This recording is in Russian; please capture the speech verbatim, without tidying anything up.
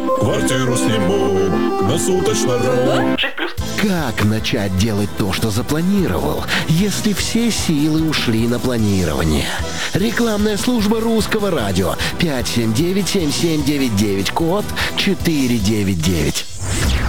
Квартиру сниму на суточно.ру. Как начать делать то, что запланировал, если все силы ушли на планирование? Рекламная служба Русского радио. пять семь девять семь семь девять девять, код четыре девять девять.